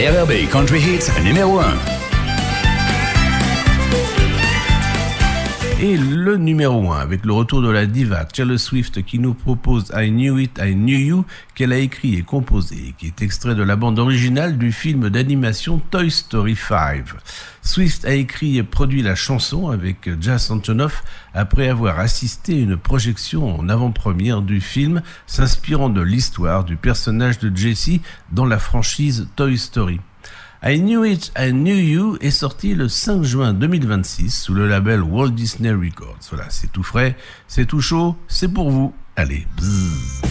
RRB Country Hits numéro 1. Et le numéro 1, avec le retour de la diva Taylor Swift qui nous propose I Knew It, I Knew You, qu'elle a écrit et composé, qui est extrait de la bande originale du film d'animation Toy Story 5. Swift a écrit et produit la chanson avec Jas Antonoff après avoir assisté à une projection en avant-première du film s'inspirant de l'histoire du personnage de Jessie dans la franchise Toy Story. I Knew It, I Knew You est sorti le 5 juin 2026 sous le label Walt Disney Records. Voilà, c'est tout frais, c'est tout chaud, c'est pour vous. Allez, bzzz.